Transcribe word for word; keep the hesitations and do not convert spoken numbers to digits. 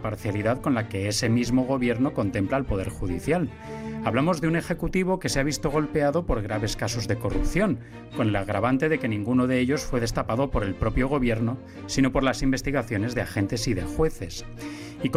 parcialidad con la que ese mismo gobierno contempla al Poder Judicial. Hablamos de un ejecutivo que se ha visto golpeado por graves casos de corrupción, con el agravante de que ninguno de ellos fue destapado por el propio gobierno, sino por las investigaciones de agentes y de jueces. Y